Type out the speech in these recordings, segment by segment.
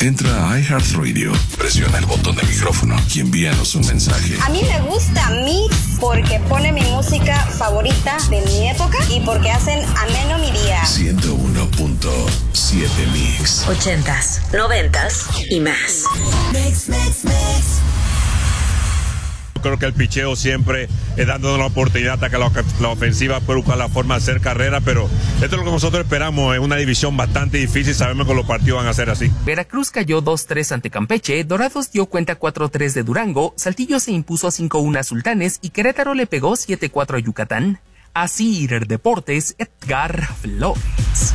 Entra a iHeartRadio, presiona el botón de micrófono y envíanos un mensaje. A mí me gusta Mix porque pone mi música favorita de mi época y porque hacen ameno mi día. 101.7 Mix. 80s, 90s y más. Mix. Creo que el picheo siempre dándonos la oportunidad a que la ofensiva pueda buscar la forma de hacer carrera, pero esto es lo que nosotros esperamos en una división bastante difícil. Sabemos que los partidos van a ser así. Veracruz cayó 2-3 ante Campeche, Dorados dio cuenta 4-3 de Durango, Saltillo se impuso 5-1 a Sultanes y Querétaro le pegó 7-4 a Yucatán. Así Deportes, Edgar Flores.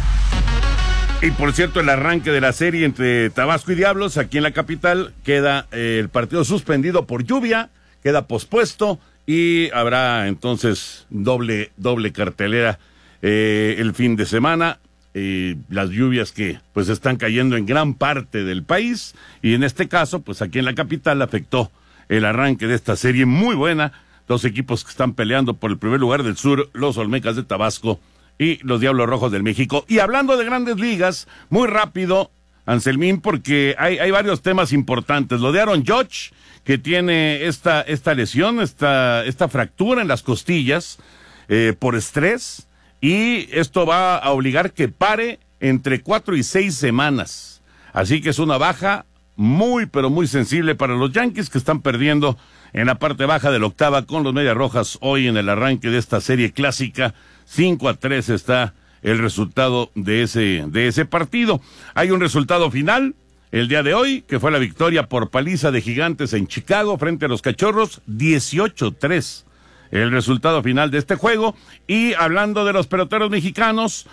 Y por cierto, el arranque de la serie entre Tabasco y Diablos, aquí en la capital, queda el partido suspendido por lluvia, queda pospuesto y habrá entonces doble cartelera el fin de semana. Las lluvias que pues están cayendo en gran parte del país y en este caso pues aquí en la capital afectó el arranque de esta serie muy buena. Dos equipos que están peleando por el primer lugar del sur, los Olmecas de Tabasco y los Diablos Rojos del México. Y hablando de grandes ligas, muy rápido, Anselmín, porque hay varios temas importantes. Lo de Aaron Judge, que tiene esta lesión, esta fractura en las costillas por estrés, y esto va a obligar que pare entre 4 y 6 semanas. Así que es una baja muy, pero muy sensible para los Yankees, que están perdiendo en la parte baja de la octava con los Medias Rojas hoy en el arranque de esta serie clásica. 5-3 está el resultado de ese partido. Hay un resultado final el día de hoy, que fue la victoria por paliza de Gigantes en Chicago frente a los Cachorros, 18-3. El resultado final de este juego. Y hablando de los peloteros mexicanos,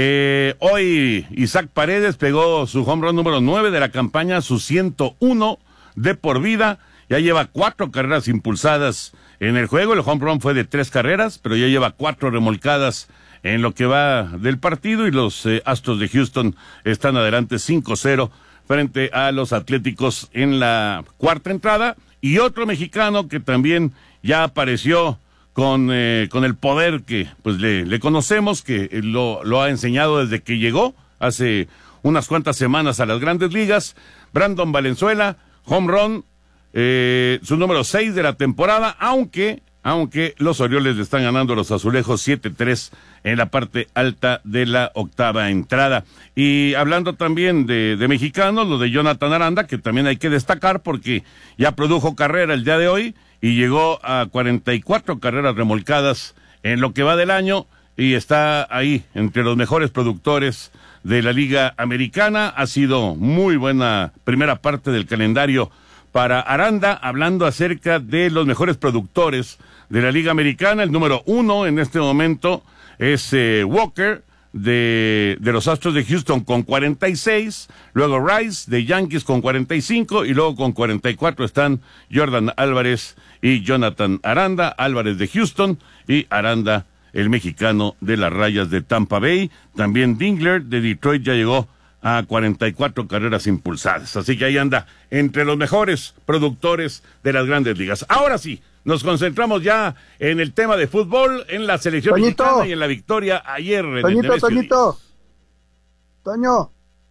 hoy Isaac Paredes pegó su home run número 9 de la campaña, su 101 de por vida. Ya lleva 4 carreras impulsadas en el juego. El home run fue de 3 carreras, pero ya lleva 4 remolcadas en lo que va del partido. Y los Astros de Houston están adelante 5-0 frente a los Atléticos en la cuarta entrada. Y otro mexicano que también ya apareció con el poder que pues le conocemos, que lo ha enseñado desde que llegó hace unas cuantas semanas a las Grandes Ligas. Brandon Valenzuela, home run, su número 6 de la temporada, aunque los Orioles le están ganando a los Azulejos 7-3 en la parte alta de la octava entrada. Y hablando también de mexicanos, lo de Jonathan Aranda, que también hay que destacar porque ya produjo carrera el día de hoy y llegó a 44 carreras remolcadas en lo que va del año y está ahí entre los mejores productores de la Liga Americana. Ha sido muy buena primera parte del calendario para Aranda. Hablando acerca de los mejores productores de la Liga Americana, el número 1 en este momento es Walker de los Astros de Houston con 46, luego Rice de Yankees con 45 y luego con 44 están Jordan Álvarez y Jonathan Aranda. Álvarez de Houston y Aranda, el mexicano de las Rayas de Tampa Bay. También Dingler de Detroit ya llegó a 44 carreras impulsadas. Así que ahí anda entre los mejores productores de las Grandes Ligas. Ahora sí, nos concentramos ya en el tema de fútbol, en la selección mexicana y en la victoria ayer en el Nemesio. Toño.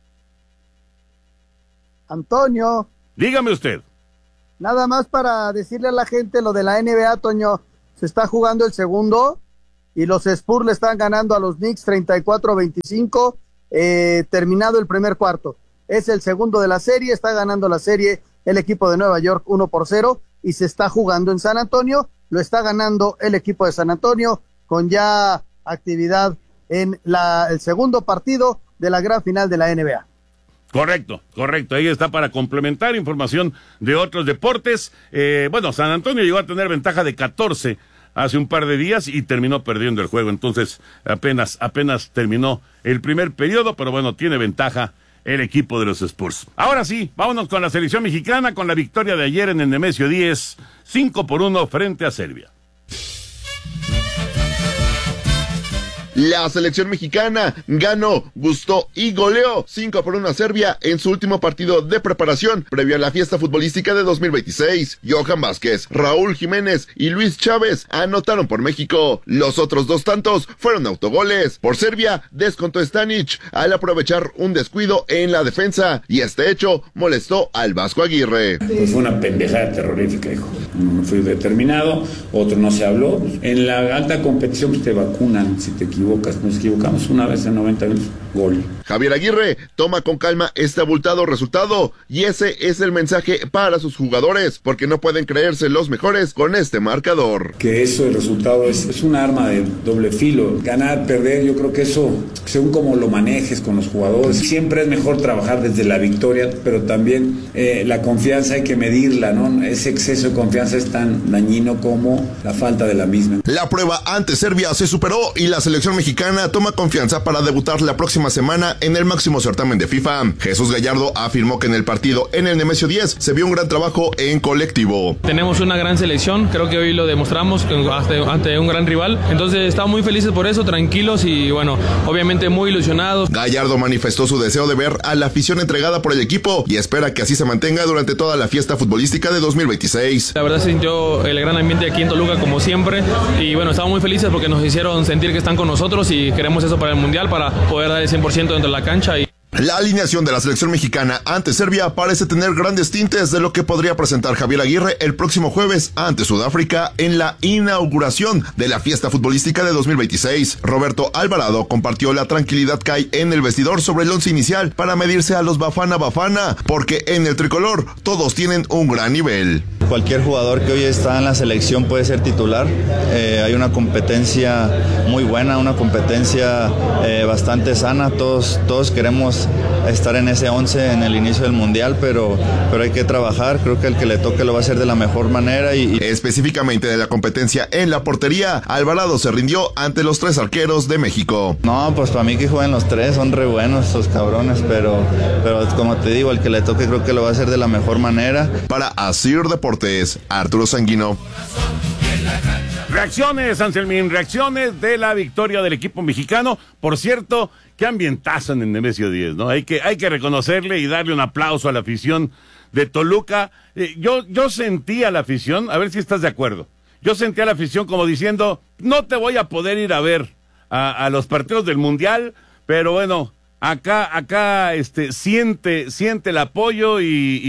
Antonio. Dígame usted. Nada más para decirle a la gente lo de la NBA, Toño. Se está jugando el segundo y los Spurs le están ganando a los Knicks 34-25. Terminado el primer cuarto. Es el segundo de la serie, está ganando la serie el equipo de Nueva York 1-0 y se está jugando en San Antonio, lo está ganando el equipo de San Antonio con ya actividad en el segundo partido de la gran final de la NBA. Correcto, ahí está para complementar información de otros deportes. San Antonio llegó a tener ventaja de 14 hace un par de días y terminó perdiendo el juego, entonces apenas terminó el primer periodo, pero bueno, tiene ventaja el equipo de los Spurs. Ahora sí, vámonos con la selección mexicana, con la victoria de ayer en el Nemesio 10, 5-1 frente a Serbia. La selección mexicana ganó, gustó y goleó 5-1 a Serbia en su último partido de preparación previo a la fiesta futbolística de 2026. Johan Vázquez, Raúl Jiménez y Luis Chávez anotaron por México. Los otros 2 tantos fueron autogoles. Por Serbia descontó Stanic al aprovechar un descuido en la defensa, y este hecho molestó al Vasco Aguirre. Pues fue una pendejada terrorífica, hijo. No fui determinado, otro no se habló. En la alta competición pues, te vacunan si te equivocas. Nos equivocamos una vez en 90 minutos, gol. Javier Aguirre toma con calma este abultado resultado, y ese es el mensaje para sus jugadores, porque no pueden creerse los mejores con este marcador. Que eso, el resultado es un arma de doble filo. Ganar, perder, yo creo que eso, según cómo lo manejes con los jugadores, siempre es mejor trabajar desde la victoria, pero también la confianza hay que medirla, ¿no? Ese exceso de confianza es tan dañino como la falta de la misma. La prueba ante Serbia se superó y la selección mexicana toma confianza para debutar la próxima semana en el máximo certamen de FIFA. Jesús Gallardo afirmó que en el partido en el Nemesio 10 se vio un gran trabajo en colectivo. Tenemos una gran selección, creo que hoy lo demostramos ante un gran rival, entonces estamos muy felices por eso, tranquilos y bueno, obviamente muy ilusionados. Gallardo manifestó su deseo de ver a la afición entregada por el equipo y espera que así se mantenga durante toda la fiesta futbolística de 2026. La verdad se sintió el gran ambiente aquí en Toluca como siempre y bueno, estamos muy felices porque nos hicieron sentir que están con nosotros y queremos eso para el Mundial, para poder dar el 100% dentro de la cancha. La alineación de la selección mexicana ante Serbia parece tener grandes tintes de lo que podría presentar Javier Aguirre el próximo jueves ante Sudáfrica en la inauguración de la fiesta futbolística de 2026. Roberto Alvarado compartió la tranquilidad que hay en el vestidor sobre el once inicial para medirse a los Bafana Bafana, porque en el tricolor todos tienen un gran nivel. Cualquier jugador que hoy está en la selección puede ser titular. Hay una competencia muy buena, una competencia bastante sana. Todos queremos estar en ese 11 en el inicio del Mundial, pero hay que trabajar. Creo que el que le toque lo va a hacer de la mejor manera. Específicamente de la competencia en la portería, Alvarado se rindió ante los 3 arqueros de México. No, pues para mí que jueguen los 3, son re buenos esos cabrones, pero como te digo, el que le toque creo que lo va a hacer de la mejor manera. Para Asir Deportes, Arturo Sanguino. Reacciones, Anselmín, reacciones de la victoria del equipo mexicano. Por cierto, qué ambientazo en el Nemesio 10, ¿no? Hay que reconocerle y darle un aplauso a la afición de Toluca. Yo sentí a la afición, a ver si estás de acuerdo, yo sentí a la afición como diciendo, no te voy a poder ir a ver a los partidos del Mundial, pero bueno, acá siente el apoyo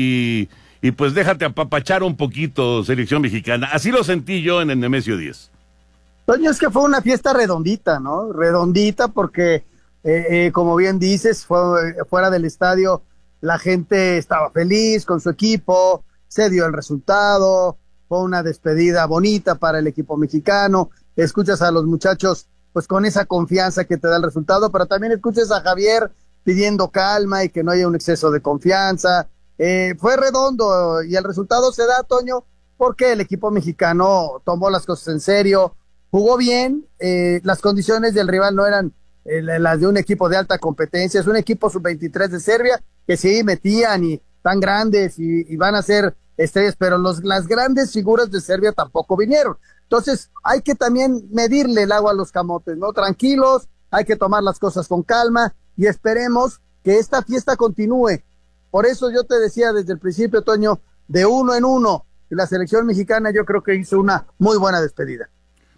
y pues déjate apapachar un poquito, selección mexicana. Así lo sentí yo en el Nemesio 10. Toño, es que fue una fiesta redondita, ¿no? Redondita porque, como bien dices, fuera del estadio la gente estaba feliz con su equipo, se dio el resultado, fue una despedida bonita para el equipo mexicano. Escuchas a los muchachos pues con esa confianza que te da el resultado, pero también escuchas a Javier pidiendo calma y que no haya un exceso de confianza. Fue redondo y el resultado se da, Toño, porque el equipo mexicano tomó las cosas en serio, jugó bien, las condiciones del rival no eran las de un equipo de alta competencia, es un equipo sub-23 de Serbia que sí metían y tan grandes y van a ser estrellas, pero las grandes figuras de Serbia tampoco vinieron. Entonces hay que también medirle el agua a los camotes, ¿no? Tranquilos, hay que tomar las cosas con calma y esperemos que esta fiesta continúe. Por eso yo te decía desde el principio, Toño, de 1 en 1, y la selección mexicana yo creo que hizo una muy buena despedida.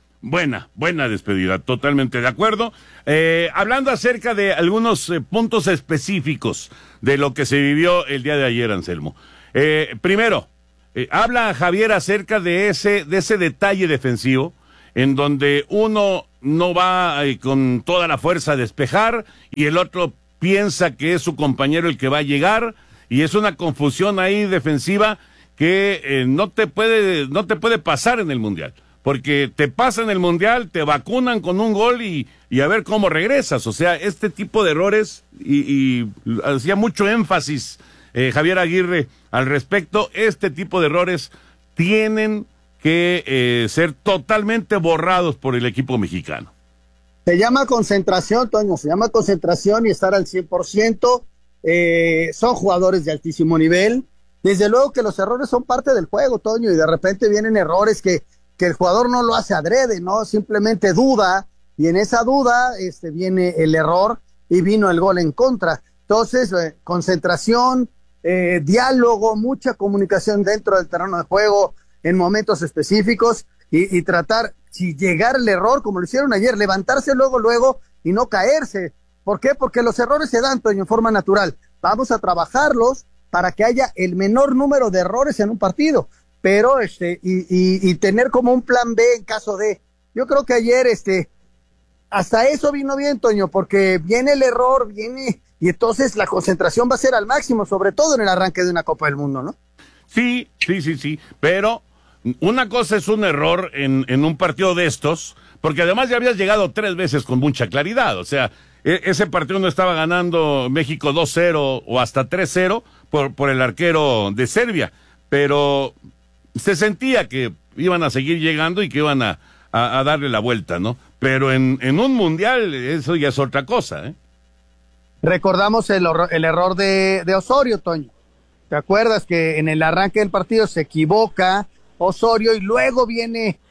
Buena despedida, totalmente de acuerdo. Hablando acerca de algunos puntos específicos de lo que se vivió el día de ayer, Anselmo. Primero, habla Javier acerca de ese detalle defensivo, en donde uno no va con toda la fuerza a despejar y el otro piensa que es su compañero el que va a llegar, y es una confusión ahí defensiva que no te puede pasar en el Mundial, porque te pasa en el Mundial, te vacunan con un gol y a ver cómo regresas. O sea, este tipo de errores, y hacía mucho énfasis Javier Aguirre al respecto, este tipo de errores tienen que ser totalmente borrados por el equipo mexicano. Se llama concentración, Toño, se llama concentración y estar al 100%. Son jugadores de altísimo nivel. Desde luego que los errores son parte del juego, Toño, y de repente vienen errores que el jugador no lo hace adrede, ¿no? Simplemente duda y en esa duda viene el error y vino el gol en contra. Entonces, concentración, diálogo, mucha comunicación dentro del terreno de juego en momentos específicos y tratar, si llegar el error, como lo hicieron ayer, levantarse luego y no caerse. ¿Por qué? Porque los errores se dan, Toño, en forma natural. Vamos a trabajarlos para que haya el menor número de errores en un partido, pero y tener como un plan B en caso de. Yo creo que ayer hasta eso vino bien, Toño, porque viene el error, y entonces la concentración va a ser al máximo, sobre todo en el arranque de una Copa del Mundo, ¿no? Sí, pero una cosa es un error en un partido de estos, porque además ya habías llegado 3 veces con mucha claridad, o sea, ese partido no estaba ganando México 2-0 o hasta 3-0 por el arquero de Serbia, pero se sentía que iban a seguir llegando y que iban a darle la vuelta, ¿no? Pero en un mundial eso ya es otra cosa, ¿eh? Recordamos el error de Osorio, Toño. ¿Te acuerdas que en el arranque del partido se equivoca Osorio y luego viene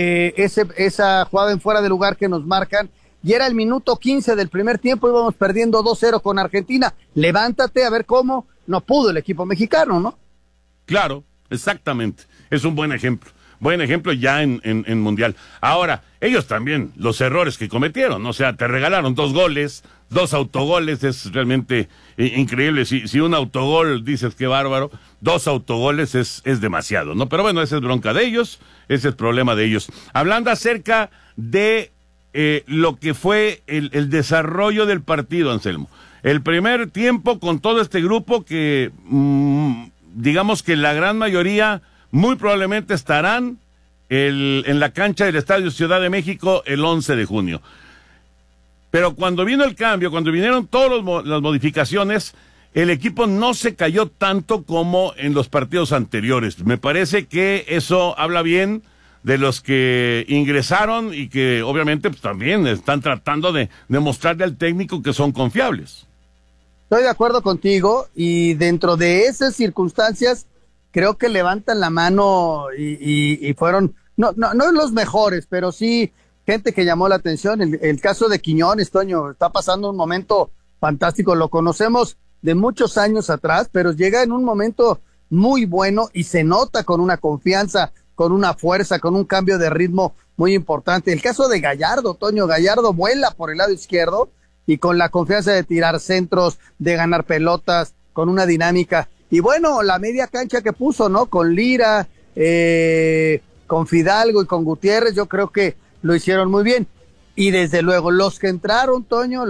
esa jugada en fuera de lugar que nos marcan? Y era el minuto 15 del primer tiempo, íbamos perdiendo 2-0 con Argentina. Levántate a ver cómo no pudo el equipo mexicano, ¿no? Claro, exactamente. Es un buen ejemplo. Buen ejemplo ya en Mundial. Ahora, ellos también, los errores que cometieron, o sea, te regalaron 2 goles, 2 autogoles, es realmente increíble. Si un autogol dices que bárbaro, 2 autogoles es demasiado, ¿no? Pero bueno, esa es bronca de ellos, ese es problema de ellos. Hablando acerca de lo que fue el desarrollo del partido, Anselmo. El primer tiempo con todo este grupo que, digamos que la gran mayoría muy probablemente estarán en la cancha del Estadio Ciudad de México el 11 de junio. Pero cuando vino el cambio, cuando vinieron todas las modificaciones, el equipo no se cayó tanto como en los partidos anteriores. Me parece que eso habla bien de los que ingresaron y que obviamente pues, también están tratando de demostrarle al técnico que son confiables. Estoy de acuerdo contigo y dentro de esas circunstancias creo que levantan la mano y fueron, no los mejores, pero sí gente que llamó la atención. El caso de Quiñones, Toño, está pasando un momento fantástico, lo conocemos de muchos años atrás, pero llega en un momento muy bueno y se nota con una confianza, con una fuerza, con un cambio de ritmo muy importante. El caso de Gallardo, Toño, Gallardo vuela por el lado izquierdo y con la confianza de tirar centros, de ganar pelotas, con una dinámica. Y bueno, la media cancha que puso, ¿no? Con Lira, con Fidalgo y con Gutiérrez, yo creo que lo hicieron muy bien. Y desde luego, los que entraron, Toño,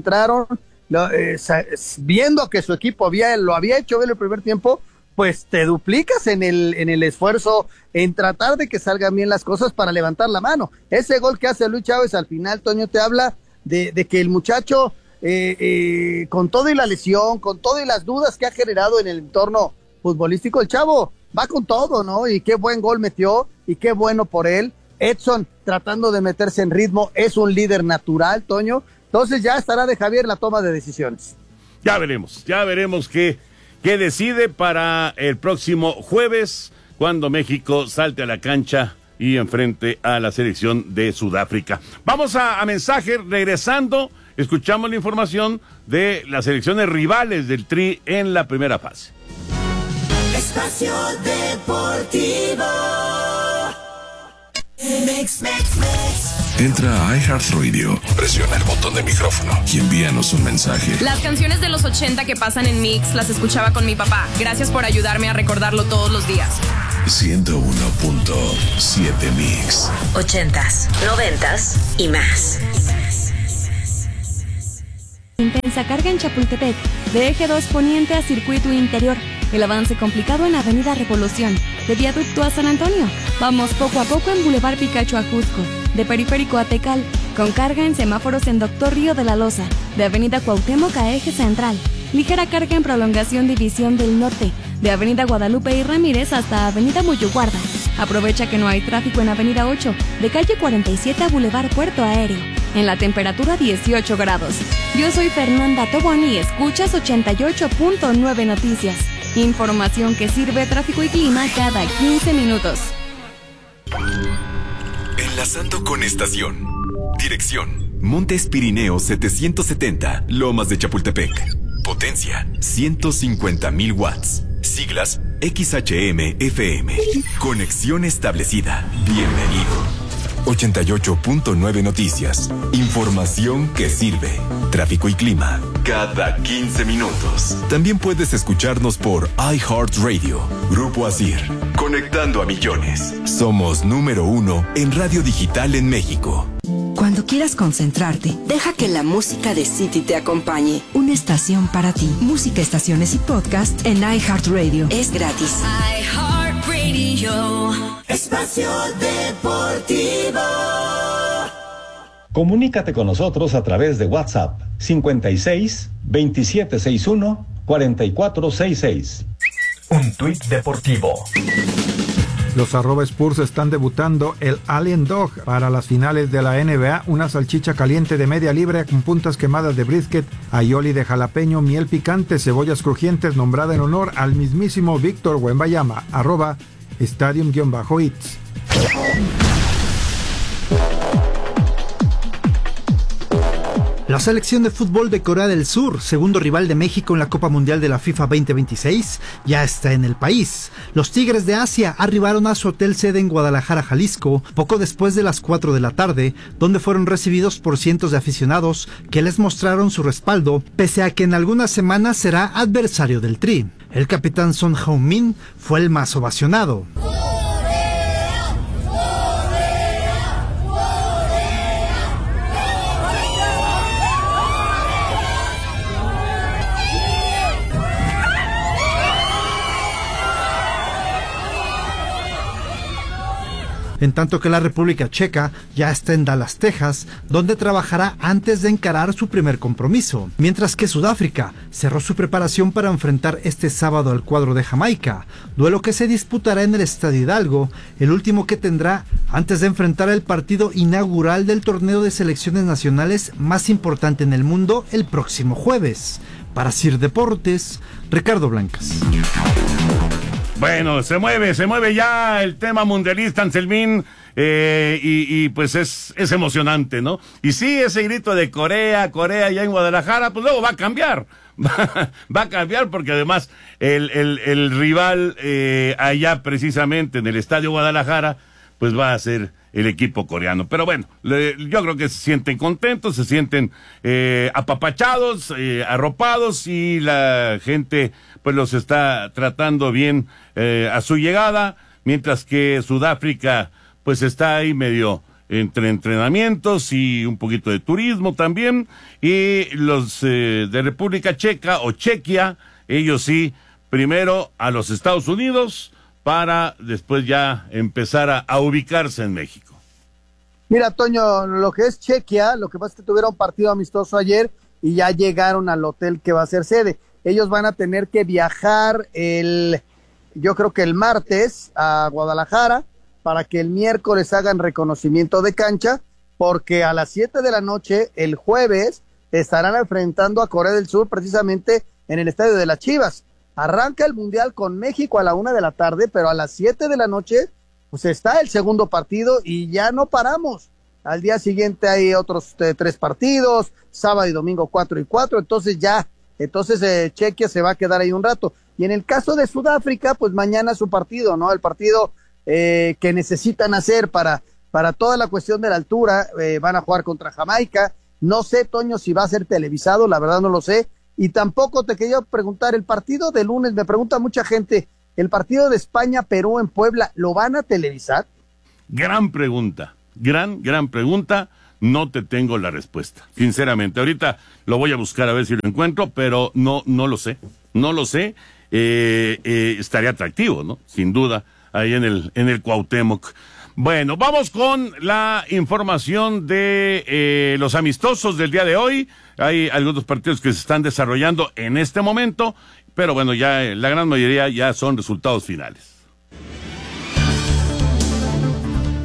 viendo que su equipo lo había hecho bien el primer tiempo, pues te duplicas en el esfuerzo, en tratar de que salgan bien las cosas para levantar la mano. Ese gol que hace Luis Chávez al final, Toño, te habla de que el muchacho, con todo y la lesión, con todo y las dudas que ha generado en el entorno futbolístico, el chavo va con todo, ¿no? Y qué buen gol metió, y qué bueno por él. Edson tratando de meterse en ritmo, es un líder natural, Toño. Entonces ya estará de Javier la toma de decisiones. Ya veremos qué decide para el próximo jueves, cuando México salte a la cancha y enfrente a la selección de Sudáfrica. Vamos a mensaje, regresando, escuchamos la información de las selecciones rivales del Tri en la primera fase. Espacio Deportivo. Mix. Entra a iHeartRadio, presiona el botón de micrófono y envíanos un mensaje. Las canciones de los 80 que pasan en Mix las escuchaba con mi papá. Gracias por ayudarme a recordarlo todos los días. 101.7 Mix. 80s, 90s y más. Intensa carga en Chapultepec, de eje 2 poniente a circuito interior. El avance complicado en Avenida Revolución, de Viaducto a San Antonio. Vamos poco a poco en Boulevard Picacho a Cusco, de Periférico a Tecal, con carga en semáforos en Doctor Río de la Loza, de Avenida Cuauhtémoc a Eje Central. Ligera carga en prolongación División del Norte, de Avenida Guadalupe y Ramírez hasta Avenida Muyuguarda. Aprovecha que no hay tráfico en Avenida 8, de calle 47 a Boulevard Puerto Aéreo. En la temperatura 18 grados. Yo soy Fernanda Tobón y escuchas 88.9 Noticias. Información que sirve tráfico y clima cada 15 minutos. Enlazando con estación. Dirección: Montes Pirineos 770, Lomas de Chapultepec. Potencia: 150,000 watts. Siglas: XHM-FM. Conexión establecida. Bienvenido. 88.9 Noticias. Información que sirve. Tráfico y clima cada 15 minutos. También puedes escucharnos por iHeartRadio. Grupo Asir. Conectando a millones. Somos número 1 en radio digital en México. Cuando quieras concentrarte, deja que la música de City te acompañe. Una estación para ti. Música, estaciones y podcast en iHeartRadio. Es gratis. iHeartRadio. Espacio Deportivo. Comunícate con nosotros a través de WhatsApp 56 2761 4466. Un tuit deportivo. Los @Spurs están debutando el Alien Dog para las finales de la NBA, una salchicha caliente de media libra con puntas quemadas de brisket, aioli de jalapeño, miel picante, cebollas crujientes, nombrada en honor al mismísimo Víctor Wembanyama, @Stadium_Hits. La selección de fútbol de Corea del Sur, segundo rival de México en la Copa Mundial de la FIFA 2026, ya está en el país. Los Tigres de Asia arribaron a su hotel sede en Guadalajara, Jalisco, poco después de las 4 de la tarde, donde fueron recibidos por cientos de aficionados que les mostraron su respaldo, pese a que en algunas semanas será adversario del Tri. El capitán Son Heung-min fue el más ovacionado. En tanto que la República Checa ya está en Dallas, Texas, donde trabajará antes de encarar su primer compromiso, mientras que Sudáfrica cerró su preparación para enfrentar este sábado al cuadro de Jamaica, duelo que se disputará en el Estadio Hidalgo, el último que tendrá antes de enfrentar el partido inaugural del torneo de selecciones nacionales más importante en el mundo el próximo jueves. Para Sir Deportes, Ricardo Blancas. Bueno, se mueve ya el tema mundialista, Anselmín, y pues es emocionante, ¿no? Y sí, ese grito de Corea ya en Guadalajara, pues luego va a cambiar, va a cambiar porque además el rival allá precisamente en el Estadio Guadalajara, pues va a ser el equipo coreano. Pero bueno, yo creo que se sienten contentos, se sienten apapachados, arropados, y la gente pues los está tratando bien a su llegada, mientras que Sudáfrica pues está ahí medio entre entrenamientos y un poquito de turismo también, y los de República Checa o Chequia, ellos sí, primero a los Estados Unidos para después ya empezar a ubicarse en México. Mira, Toño, lo que es Chequia, lo que pasa es que tuvieron partido amistoso ayer y ya llegaron al hotel que va a ser sede. Ellos van a tener que viajar yo creo que el martes a Guadalajara para que el miércoles hagan reconocimiento de cancha, porque a las 7 de la noche, el jueves, estarán enfrentando a Corea del Sur precisamente en el Estadio de las Chivas. Arranca el Mundial con México a la 1 de la tarde, pero a las 7 de la noche pues está el segundo partido y ya no paramos. Al día siguiente hay otros 3 partidos, sábado y domingo 4 y 4, entonces Chequia se va a quedar ahí un rato. Y en el caso de Sudáfrica, pues mañana su partido, ¿no? El partido que necesitan hacer para toda la cuestión de la altura, van a jugar contra Jamaica. No sé, Toño, si va a ser televisado, la verdad no lo sé. Y tampoco te quería preguntar, el partido de lunes, me pregunta mucha gente, el partido de España-Perú en Puebla, ¿lo van a televisar? Gran pregunta, gran pregunta, no te tengo la respuesta, sinceramente. Ahorita lo voy a buscar a ver si lo encuentro, pero no lo sé, estaría atractivo, ¿no? Sin duda, ahí en el Cuauhtémoc. Bueno, vamos con la información de los amistosos del día de hoy. Hay algunos partidos que se están desarrollando en este momento, pero bueno, ya la gran mayoría ya son resultados finales.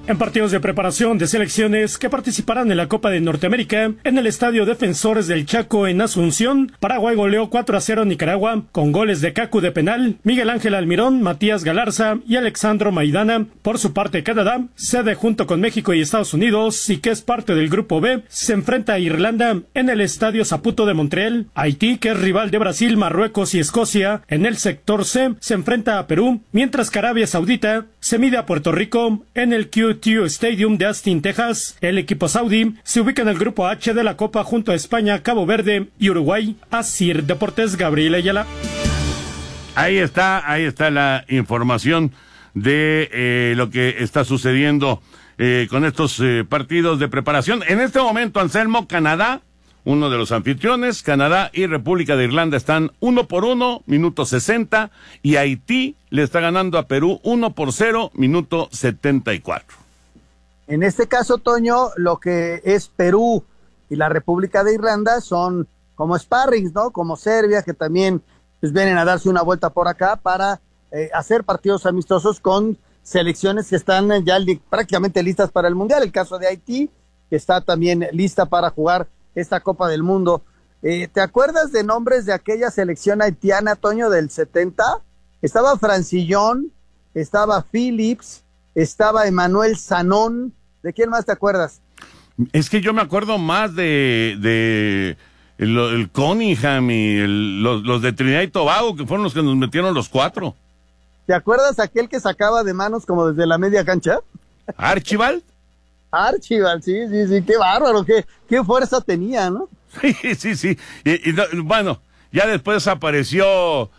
En partidos de preparación de selecciones que participarán en la Copa de Norteamérica, en el Estadio Defensores del Chaco en Asunción, Paraguay goleó 4-0 a Nicaragua, con goles de Cacu de penal, Miguel Ángel Almirón, Matías Galarza y Alexandro Maidana. Por su parte, Canadá, sede junto con México y Estados Unidos y que es parte del Grupo B, se enfrenta a Irlanda en el Estadio Saputo de Montreal. Haití, que es rival de Brasil, Marruecos y Escocia, en el sector C, se enfrenta a Perú, mientras que Arabia Saudita se mide a Puerto Rico en el QT Stadium de Austin, Texas. El equipo saudí se ubica en el Grupo H de la Copa junto a España, Cabo Verde y Uruguay. Asir Deportes, Gabriel Ayala. Ahí está la información de lo que está sucediendo con estos partidos de preparación. En este momento, Anselmo, Canadá, uno de los anfitriones, Canadá y República de Irlanda están 1-1, minuto 60, y Haití le está ganando a Perú 1-0, minuto 74. En este caso, Toño, lo que es Perú y la República de Irlanda son como sparrings, ¿no? Como Serbia, que también pues vienen a darse una vuelta por acá para hacer partidos amistosos con selecciones que están ya prácticamente listas para el Mundial. El caso de Haití, que está también lista para jugar esta Copa del Mundo. ¿Te acuerdas de nombres de aquella selección haitiana, Toño, del 70? Estaba Francillón, estaba Phillips, estaba Emmanuel Sanón. ¿De quién más te acuerdas? Es que yo me acuerdo más de el Cunningham y los de Trinidad y Tobago, que fueron los que nos metieron los 4. ¿Te acuerdas aquel que sacaba de manos como desde la media cancha? ¿Archibald? Archibald, sí, qué bárbaro, qué fuerza tenía, ¿no? Sí. Y bueno, ya después apareció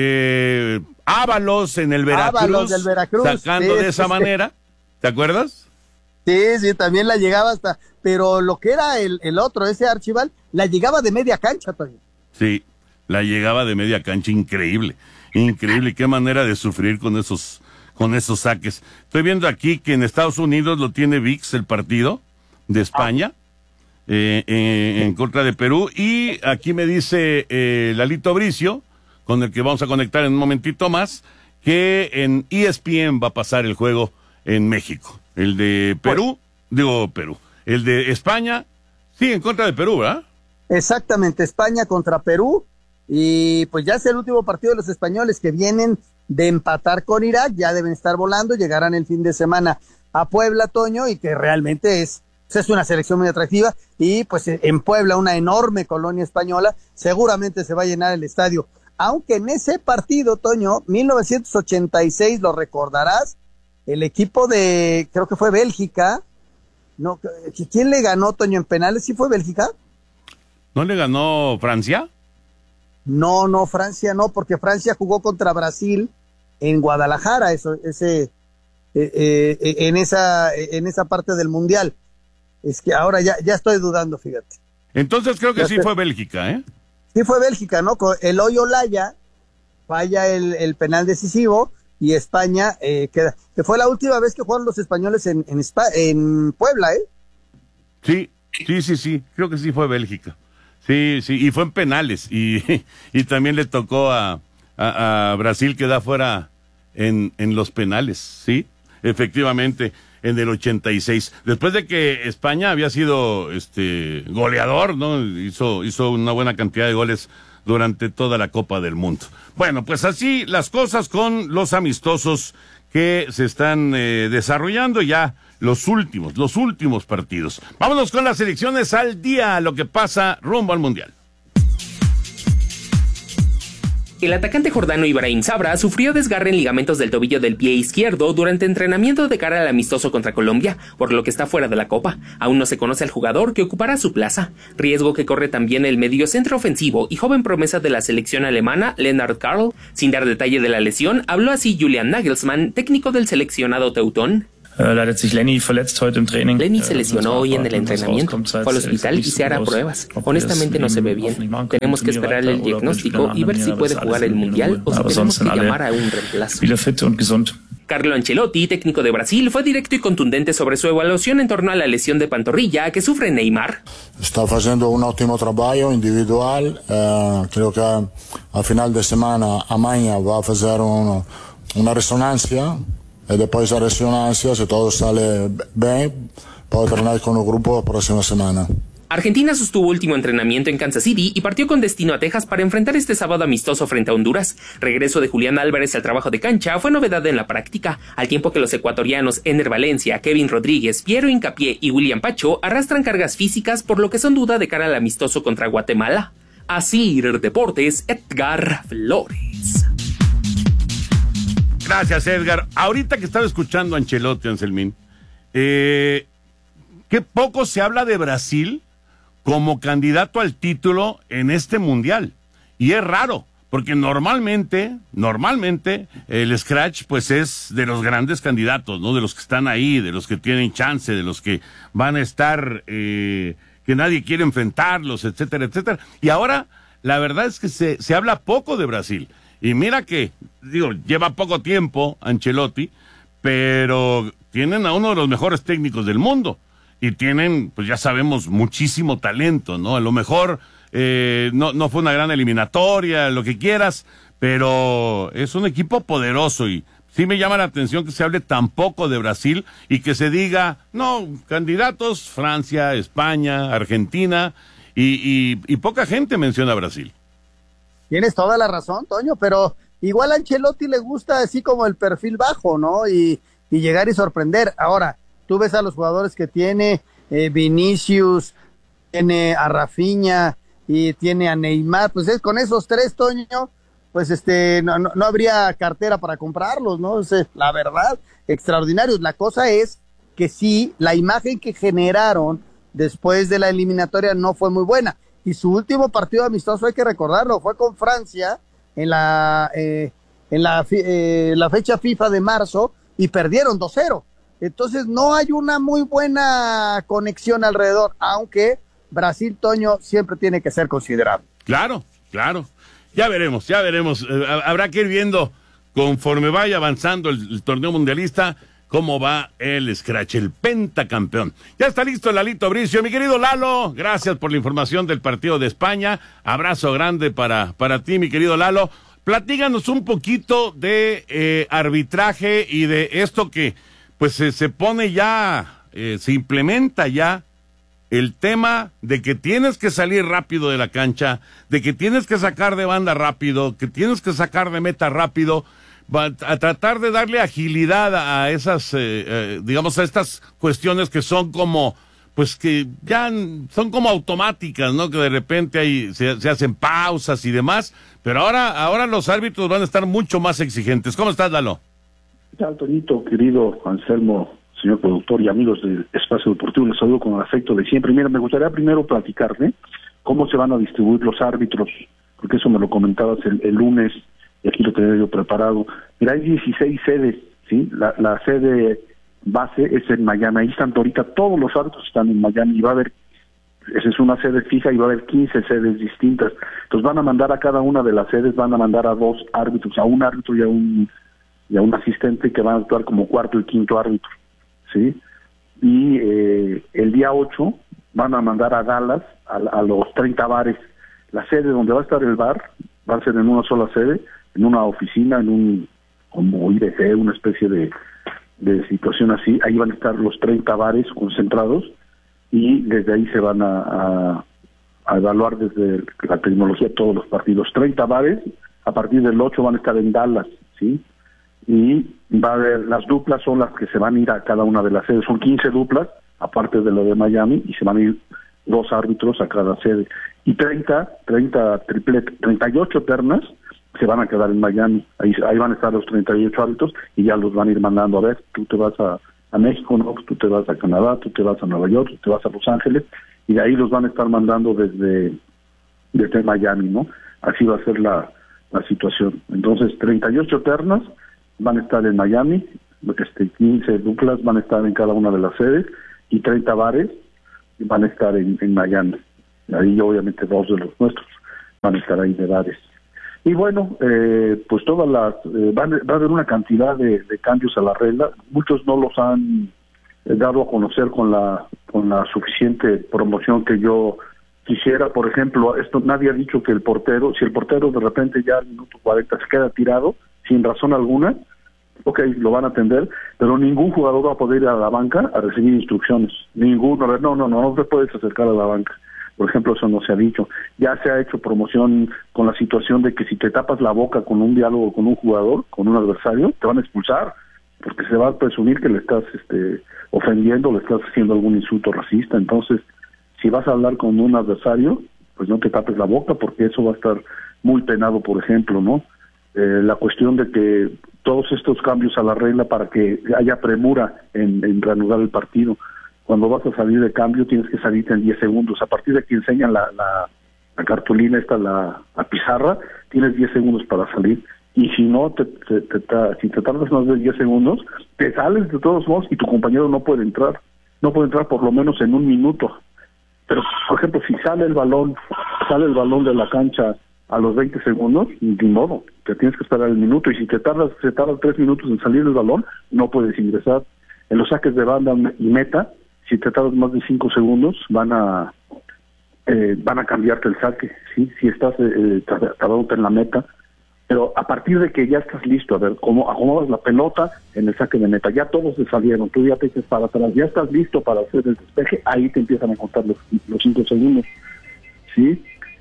Ábalos en el Veracruz, Ábalos del Veracruz, sacando de esa manera, ¿te acuerdas? Sí, también la llegaba hasta, pero lo que era el otro, ese Archibald, la llegaba de media cancha, Toño. Sí, la llegaba de media cancha, increíble, qué manera de sufrir con esos saques. Estoy viendo aquí que en Estados Unidos lo tiene ViX, el partido de España, en contra de Perú, y aquí me dice Lalito Bricio, con el que vamos a conectar en un momentito más, que en ESPN va a pasar el juego en México. El de Perú, el de España, sí, en contra de Perú, ¿verdad? Exactamente, España contra Perú, y pues ya es el último partido de los españoles que vienen de empatar con Irak, ya deben estar volando, llegarán el fin de semana a Puebla, Toño, y que realmente es una selección muy atractiva, y pues en Puebla, una enorme colonia española, seguramente se va a llenar el estadio, aunque en ese partido, Toño, 1986, lo recordarás, el equipo de, creo que fue Bélgica, no, ¿quién le ganó, Toño, en penales? ¿Sí fue Bélgica? ¿No le ganó Francia? No, Francia no, porque Francia jugó contra Brasil en Guadalajara, en esa parte del Mundial. Es que ahora ya estoy dudando, fíjate. Entonces creo que sí fue Bélgica, ¿eh? Sí fue Bélgica, ¿no? El Hoyo Olaya falla el penal decisivo y España queda. Que fue la última vez que jugaron los españoles en Puebla, ¿eh? Sí, creo que sí fue Bélgica. Sí, y fue en penales, y también le tocó a Brasil quedar fuera en los penales, sí, efectivamente, en el 86. Después de que España había sido goleador, ¿no? Hizo una buena cantidad de goles durante toda la Copa del Mundo. Bueno, pues así las cosas con los amistosos que se están desarrollando ya. Los últimos partidos. Vámonos con las selecciones al día, lo que pasa rumbo al Mundial. El atacante jordano Ibrahim Sabra sufrió desgarre en ligamentos del tobillo del pie izquierdo durante entrenamiento de cara al amistoso contra Colombia, por lo que está fuera de la Copa. Aún no se conoce al jugador que ocupará su plaza, riesgo que corre también el mediocentro ofensivo y joven promesa de la selección alemana, Lennart Karl. Sin dar detalle de la lesión, habló así Julian Nagelsmann, técnico del seleccionado teutón. Lenny se lesionó hoy en el entrenamiento, fue al hospital y se hará pruebas. Honestamente no se ve bien. Tenemos que esperar el diagnóstico y ver si puede jugar el Mundial o si tenemos que llamar a un reemplazo. Carlo Ancelotti, técnico de Brasil, fue directo y contundente sobre su evaluación en torno a la lesión de pantorrilla que sufre Neymar. Está haciendo un ótimo trabajo individual. Creo que a final de semana mañana va a hacer una resonancia después de la resonancia, si todo sale bien, puedo entrenar con el grupo la próxima semana. Argentina sostuvo último entrenamiento en Kansas City y partió con destino a Texas para enfrentar este sábado amistoso frente a Honduras. Regreso de Julián Álvarez al trabajo de cancha fue novedad en la práctica, al tiempo que los ecuatorianos Ener Valencia, Kevin Rodríguez, Piero Hincapié y William Pacho arrastran cargas físicas, por lo que son duda de cara al amistoso contra Guatemala. Asir Deportes, Edgar Flores. Gracias, Edgar. Ahorita que estaba escuchando a Ancelotti, Anselmín, qué poco se habla de Brasil como candidato al título en este mundial. Y es raro, porque normalmente el Scratch pues es de los grandes candidatos, ¿no? De los que están ahí, de los que tienen chance, de los que van a estar, que nadie quiere enfrentarlos, etcétera, etcétera. Y ahora, la verdad es que se habla poco de Brasil. Y mira que, lleva poco tiempo Ancelotti, pero tienen a uno de los mejores técnicos del mundo. Y tienen, pues ya sabemos, muchísimo talento, ¿no? A lo mejor no fue una gran eliminatoria, lo que quieras, pero es un equipo poderoso y sí me llama la atención que se hable tan poco de Brasil y que se diga, no, candidatos, Francia, España, Argentina, y poca gente menciona a Brasil. Tienes toda la razón, Toño, pero igual a Ancelotti le gusta así como el perfil bajo, ¿no? Y llegar y sorprender. Ahora, tú ves a los jugadores que tiene Vinicius, tiene a Rafinha y tiene a Neymar, pues es con esos tres, Toño, pues no habría cartera para comprarlos, ¿no? La verdad, extraordinarios. La cosa es que sí, la imagen que generaron después de la eliminatoria no fue muy buena. Y su último partido amistoso, hay que recordarlo, fue con Francia en la fecha FIFA de marzo y perdieron 2-0. Entonces no hay una muy buena conexión alrededor, aunque Brasil, Toño, siempre tiene que ser considerado. Claro. Ya veremos. Habrá que ir viendo conforme vaya avanzando el torneo mundialista cómo va el Scratch, el pentacampeón. Ya está listo Lalito Bricio. Mi querido Lalo, gracias por la información del partido de España. Abrazo grande para ti, mi querido Lalo. Platíganos un poquito de arbitraje y de esto que pues se pone ya, se implementa ya el tema de que tienes que salir rápido de la cancha, de que tienes que sacar de banda rápido, que tienes que sacar de meta rápido, a tratar de darle agilidad a esas, digamos, a estas cuestiones que son como, pues que ya son como automáticas, ¿no? Que de repente se hacen pausas y demás, pero ahora los árbitros van a estar mucho más exigentes. ¿Cómo estás, Lalo? ¿Qué tal, Toñito, querido Anselmo, señor productor y amigos del Espacio Deportivo? Les saludo con el afecto de siempre. Mira, me gustaría primero platicarle cómo se van a distribuir los árbitros, porque eso me lo comentabas el lunes, y aquí lo tenía yo preparado. Mira, hay 16 sedes, ¿sí? La sede base es en Miami. Ahí están ahorita, todos los árbitros están en Miami, y va a haber, esa es una sede fija, y va a haber 15 sedes distintas. Entonces van a mandar a cada una de las sedes, van a mandar a 2 árbitros, a un árbitro y a un asistente que van a actuar como cuarto y quinto árbitro, ¿sí? Y el día 8 van a mandar a Dallas a los 30 bares. La sede donde va a estar el bar va a ser en una sola sede, en una oficina, en un como IDG, una especie de situación así. Ahí van a estar los 30 bares concentrados y desde ahí se van a evaluar desde la tecnología todos los partidos. 30 bares, a partir del 8 van a estar en Dallas, ¿sí? Y va a haber, las duplas son las que se van a ir a cada una de las sedes, son 15 duplas, aparte de lo de Miami, y se van a ir 2 árbitros a cada sede, y 38 ternas se van a quedar en Miami, ahí van a estar los 38 árbitros, y ya los van a ir mandando, a ver, tú te vas a México, no, tú te vas a Canadá, tú te vas a Nueva York, tú te vas a Los Ángeles, y de ahí los van a estar mandando desde Miami, ¿no? Así va a ser la situación. Entonces, 38 ternas van a estar en Miami, 15 duplas van a estar en cada una de las sedes, y 30 bares van a estar en Miami. Ahí obviamente 2 de los nuestros van a estar ahí de bares. Y bueno, pues todas las va a haber una cantidad de cambios a la regla. Muchos no los han dado a conocer con la suficiente promoción que yo quisiera. Por ejemplo, esto nadie ha dicho que el portero, si el portero de repente ya al minuto 40 se queda tirado sin razón alguna, ok, lo van a atender, pero ningún jugador va a poder ir a la banca a recibir instrucciones. Ninguno, no te puedes acercar a la banca. Por ejemplo, eso no se ha dicho. Ya se ha hecho promoción con la situación de que si te tapas la boca con un diálogo con un jugador, con un adversario, te van a expulsar, porque se va a presumir que le estás ofendiendo, le estás haciendo algún insulto racista. Entonces, si vas a hablar con un adversario, pues no te tapes la boca, porque eso va a estar muy penado, por ejemplo, ¿no? La cuestión de que todos estos cambios a la regla para que haya premura en reanudar el partido. Cuando vas a salir de cambio tienes que salirte en 10 segundos. A partir de que enseñan la cartulina la pizarra, tienes 10 segundos para salir. Y si no, si te tardas más de 10 segundos, te sales de todos modos y tu compañero no puede entrar. No puede entrar por lo menos en un minuto. Pero, por ejemplo, si sale el balón de la cancha a los 20 segundos, de modo, te tienes que esperar el minuto. Y si te tardas 3 minutos en salir el balón, no puedes ingresar. En los saques de banda y meta, si te tardas más de 5 segundos, van a cambiarte el saque, ¿sí? Si estás tardándote en la meta. Pero a partir de que ya estás listo, a ver cómo acomodas la pelota en el saque de meta, ya todos se salieron, tú ya te dices para atrás, ya estás listo para hacer el despeje, ahí te empiezan a contar los 5 segundos, ¿sí?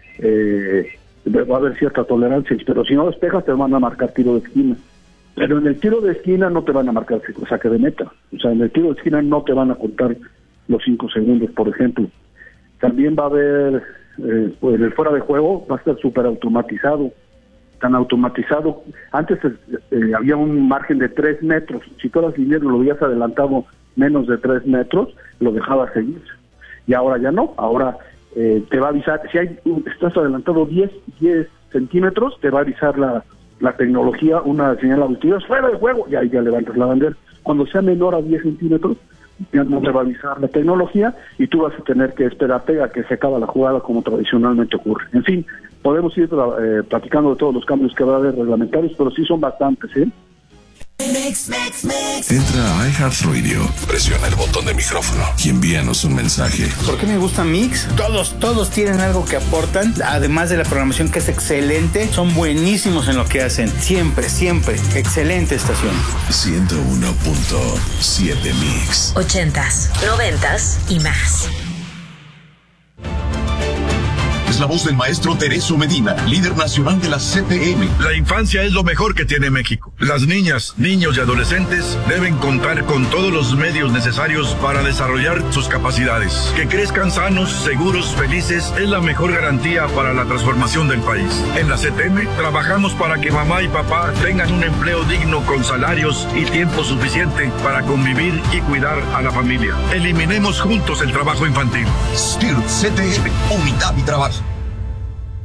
Va a haber cierta tolerancia, pero si no despejas te van a marcar tiro de esquina. Pero en el tiro de esquina no te van a marcar saque de meta. O sea, en el tiro de esquina no te van a contar los 5 segundos, por ejemplo. También va a haber, pues el fuera de juego va a estar súper automatizado. Tan automatizado. Antes había un margen de 3 metros. Si tú eras liniero lo habías adelantado menos de 3 metros, lo dejabas seguir. Y ahora ya no. Ahora te va a avisar. Si estás adelantado 10 centímetros, te va a avisar la tecnología, una señal auditiva, fuera de juego, y ahí ya levantas la bandera. Cuando sea menor a 10 centímetros, ya no te va a avisar la tecnología y tú vas a tener que esperarte a que se acabe la jugada como tradicionalmente ocurre. En fin, podemos ir platicando de todos los cambios que va a haber reglamentarios, pero sí son bastantes, ¿eh? Entra a iHeartRadio, presiona el botón de micrófono y envíanos un mensaje. ¿Por qué me gusta Mix? Todos tienen algo que aportan, además de la programación que es excelente, son buenísimos en lo que hacen. Siempre, excelente estación. 101.7 Mix. 80s, 90s y más. Es la voz del maestro Tereso Medina, líder nacional de la CTM. La infancia es lo mejor que tiene México. Las niñas, niños y adolescentes deben contar con todos los medios necesarios para desarrollar sus capacidades. Que crezcan sanos, seguros, felices es la mejor garantía para la transformación del país. En la CTM trabajamos para que mamá y papá tengan un empleo digno con salarios y tiempo suficiente para convivir y cuidar a la familia. Eliminemos juntos el trabajo infantil. STIRT CTM, unidad y trabajo.